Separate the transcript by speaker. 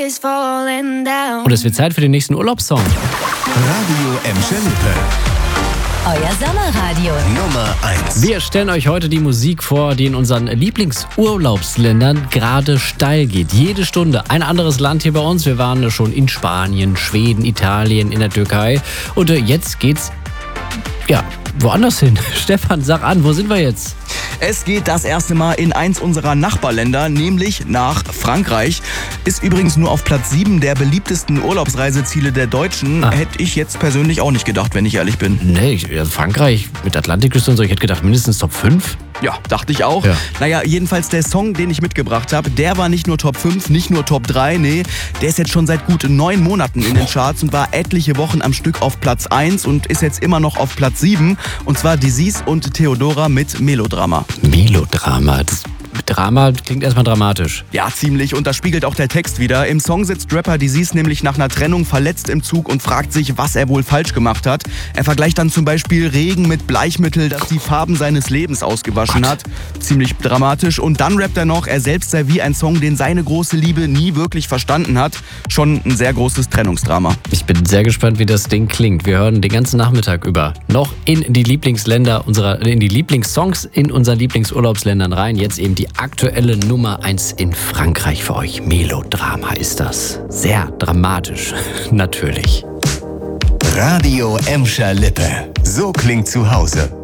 Speaker 1: is falling down.
Speaker 2: Und es wird Zeit für den nächsten Urlaubssong.
Speaker 3: Radio Emscher Lippe.
Speaker 4: Euer Sommerradio.
Speaker 3: Nummer 1.
Speaker 2: Wir stellen euch heute die Musik vor, die in unseren Lieblingsurlaubsländern gerade steil geht. Jede Stunde ein anderes Land hier bei uns. Wir waren schon in Spanien, Schweden, Italien, in der Türkei. Und jetzt geht's, woanders hin. Stefan, sag an, wo sind wir jetzt?
Speaker 5: Es geht das erste Mal in eins unserer Nachbarländer, nämlich nach Frankreich. Ist übrigens nur auf Platz 7 der beliebtesten Urlaubsreiseziele der Deutschen. Hätte ich jetzt persönlich auch nicht gedacht, wenn ich ehrlich bin.
Speaker 2: Nee, Frankreich mit Atlantikküste und so, ich hätte gedacht mindestens Top 5.
Speaker 5: Ja, dachte ich auch.
Speaker 2: Ja.
Speaker 5: Naja, jedenfalls der Song, den ich mitgebracht habe, der war nicht nur Top 5, nicht nur Top 3, nee, der ist jetzt schon seit gut 9 Monaten in den Charts und war etliche Wochen am Stück auf Platz 1 und ist jetzt immer noch auf Platz 7. Und zwar Disease und Theodora mit Melodrama.
Speaker 2: Melodrama, Drama klingt erstmal dramatisch.
Speaker 5: Ja, ziemlich. Und das spiegelt auch der Text wieder. Im Song sitzt Rapper Disease nämlich nach einer Trennung verletzt im Zug und fragt sich, was er wohl falsch gemacht hat. Er vergleicht dann zum Beispiel Regen mit Bleichmittel, das die Farben seines Lebens ausgewaschen hat. Ziemlich dramatisch. Und dann rappt er noch, er selbst sei wie ein Song, den seine große Liebe nie wirklich verstanden hat. Schon ein sehr großes Trennungsdrama.
Speaker 2: Ich bin sehr gespannt, wie das Ding klingt. Wir hören den ganzen Nachmittag über noch in die Lieblingsländer in die Lieblingssongs in unseren Lieblingsurlaubsländern rein. Jetzt eben die aktuelle Nummer 1 in Frankreich für euch. Melodrama ist das. Sehr dramatisch, natürlich.
Speaker 3: Radio Emscher Lippe. So klingt zu Hause.